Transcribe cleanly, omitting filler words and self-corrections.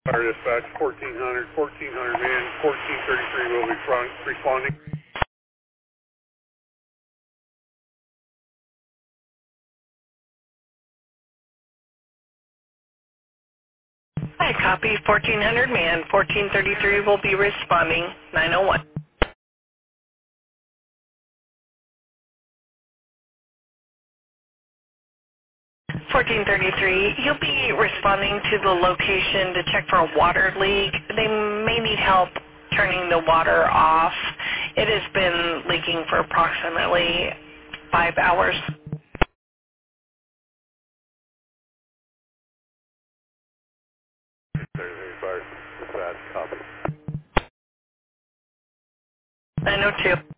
Fire dispatch, 1400 man, 1433 will be responding. Hi, copy. 1400 man, 1433 will be responding. 901. 1433, you'll be responding to the location to check for a water leak. They may need help turning the water off. It has been leaking for approximately 5 hours. Fire dispatch, copy. 902.